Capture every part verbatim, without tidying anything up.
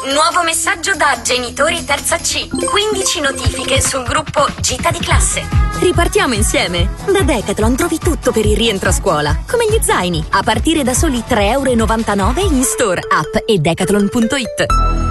Nuovo messaggio da genitori terza C. quindici notifiche sul gruppo Gita di classe. Ripartiamo insieme. Da Decathlon trovi tutto per il rientro a scuola, come gli zaini, a partire da soli tre e novantanove euro in store, app e decathlon punto it.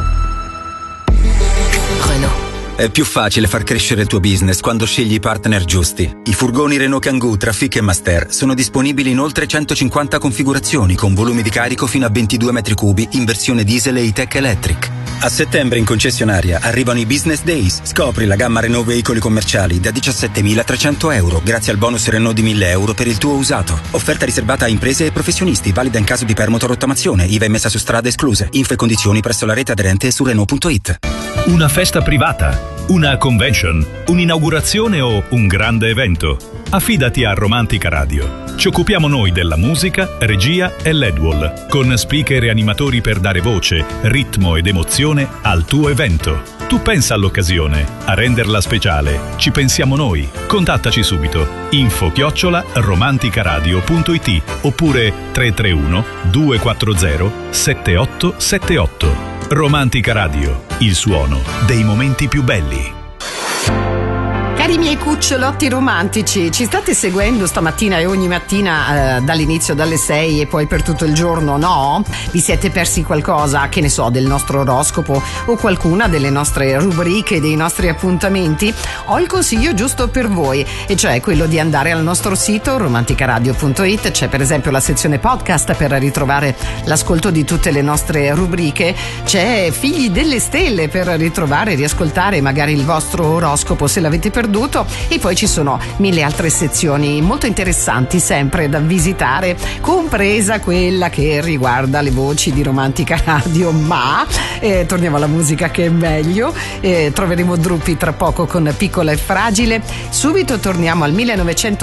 Renault. È più facile far crescere il tuo business quando scegli i partner giusti. I furgoni Renault Kangoo, Trafic e Master sono disponibili in oltre centocinquanta configurazioni con volumi di carico fino a ventidue metri cubi in versione diesel e E-Tech Electric. A settembre in concessionaria arrivano i Business Days. Scopri la gamma Renault veicoli commerciali da diciassettemilatrecento euro grazie al bonus Renault di mille euro per il tuo usato. Offerta riservata a imprese e professionisti, valida in caso di permuto rottamazione, I V A e messa su strada escluse. Info e condizioni presso la rete aderente su Renault punto it. Una festa privata, una convention, un'inaugurazione o un grande evento? Affidati a Romantica Radio. Ci occupiamo noi della musica, regia e L E D wall, con speaker e animatori per dare voce, ritmo ed emozione al tuo evento. Tu pensa all'occasione, a renderla speciale. Ci pensiamo noi. Contattaci subito. Info chiocciola romanticaradio punto it oppure tre tre uno due quattro zero sette otto sette otto. Romantica Radio, il suono dei momenti più belli. Cari miei cucciolotti romantici, ci state seguendo stamattina e ogni mattina eh, dall'inizio dalle sei e poi per tutto il giorno, no? Vi siete persi qualcosa, che ne so, del nostro oroscopo o qualcuna delle nostre rubriche, dei nostri appuntamenti? Ho il consiglio giusto per voi, e cioè quello di andare al nostro sito romanticaradio punto it. C'è per esempio la sezione podcast per ritrovare l'ascolto di tutte le nostre rubriche, c'è Figli delle Stelle per ritrovare e riascoltare magari il vostro oroscopo se l'avete perduto, e poi ci sono mille altre sezioni molto interessanti sempre da visitare, compresa quella che riguarda le voci di Romantica Radio. Ma eh, torniamo alla musica, che è meglio. eh, troveremo Drupi tra poco con Piccola e Fragile. Subito torniamo al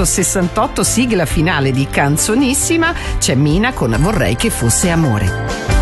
millenovecentosessantotto, sigla finale di Canzonissima. C'è Mina con Vorrei che fosse amore.